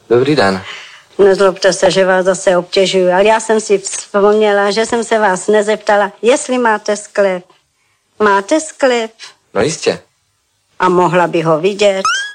Dobrý den. Nezlobte se, že vás zase obtěžuju, ale já jsem si vzpomněla, že jsem se vás nezeptala, jestli máte sklep. Máte sklep? No jistě. A mohla by ho vidět?